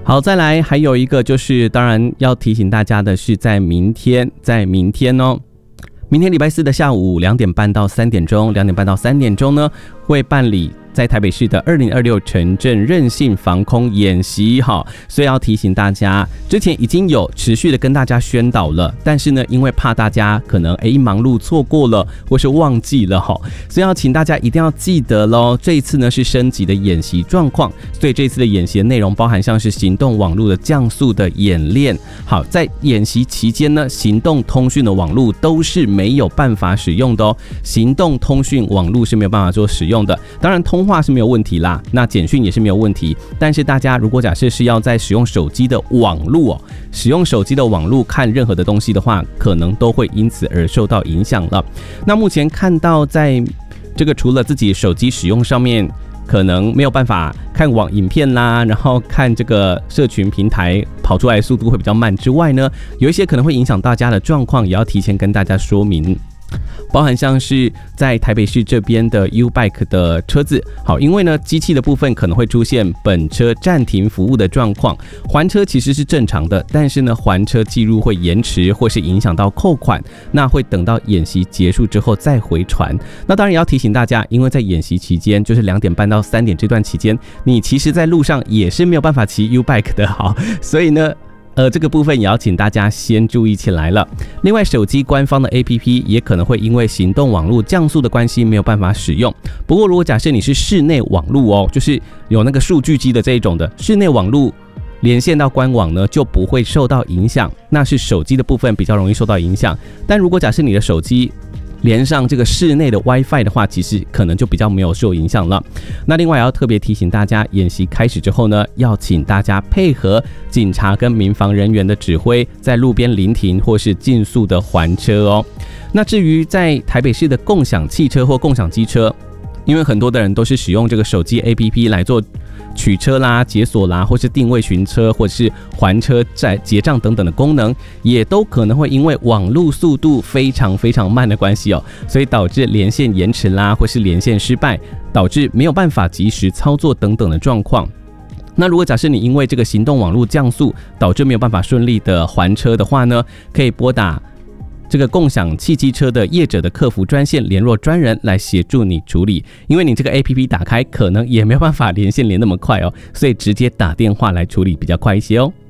好，再来还有一个就是当然要提醒大家的是在明天哦，明天礼拜四的下午2点半到3点钟，2点半到3点钟呢会办理在台北市的2026城镇韧性防空演习，所以要提醒大家，之前已经有持续的跟大家宣导了，但是呢，因为怕大家可能忙碌错过了或是忘记了，所以要请大家一定要记得咯。这一次呢是升级的演习状况，所以这次的演习的内容包含像是行动网络的降速的演练。好，在演习期间呢，行动通讯的网络都是没有办法使用的哦，行动通讯网络是没有办法做使用的。当然通话是没有问题啦，那简讯也是没有问题，但是大家如果假设是要在使用手机的网络使用手机的网络看任何的东西的话，可能都会因此而受到影响了。那目前看到在这个除了自己手机使用上面可能没有办法看网影片啦，然后看这个社群平台跑出来的速度会比较慢之外呢，有一些可能会影响大家的状况，也要提前跟大家说明。包含像是在台北市这边的 U-Bike 的车子，好，因为呢机器的部分可能会出现本车暂停服务的状况，还车其实是正常的，但是呢还车记录会延迟或是影响到扣款，那会等到演习结束之后再回传。那当然也要提醒大家，因为在演习期间就是2点半到3点这段期间，你其实在路上也是没有办法骑 U-Bike 的，好，所以呢这个部分也要请大家先注意起来了。另外，手机官方的 APP 也可能会因为行动网络降速的关系没有办法使用。不过，如果假设你是室内网络就是有那个数据机的这一种的室内网络连线到官网呢，就不会受到影响。那是手机的部分比较容易受到影响。但如果假设你的手机连上这个室内的 WiFi 的话，其实可能就比较没有受影响了。那另外也要特别提醒大家，演习开始之后呢，要请大家配合警察跟民防人员的指挥，在路边临停或是尽速的还车哦。那至于在台北市的共享汽车或共享机车，因为很多的人都是使用这个手机 APP 来做取车啦、解锁啦，或是定位寻车，或者是还车、结账等等的功能，也都可能会因为网络速度非常非常慢的关系所以导致连线延迟啦，或是连线失败，导致没有办法及时操作等等的状况。那如果假设你因为这个行动网络降速，导致没有办法顺利的还车的话呢，可以拨打这个共享汽机车的业者的客服专线联络专人来协助你处理，因为你这个 APP 打开可能也没有办法连线连那么快所以直接打电话来处理比较快一些哦。